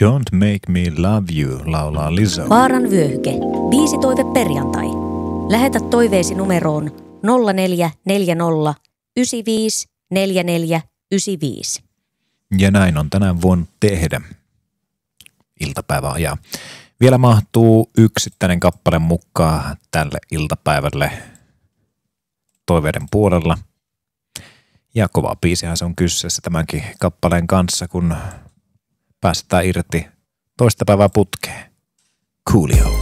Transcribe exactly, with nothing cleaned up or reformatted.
Don't Make Me Love You laulaa Lizzo. Vaaran vyöhyke. Biisi toive perjantai. Lähetä toiveesi numeroon nolla neljä neljä nolla yhdeksän viisi neljä neljä yhdeksän viisi. Ja näin on tänään voinut tehdä iltapäivää. Ja vielä mahtuu yksittäinen kappale mukaan tälle iltapäivälle toiveiden puolella. Ja kova biisihän se on kyseessä tämänkin kappaleen kanssa, kun päästään irti toista päivää putkeen. Coolio.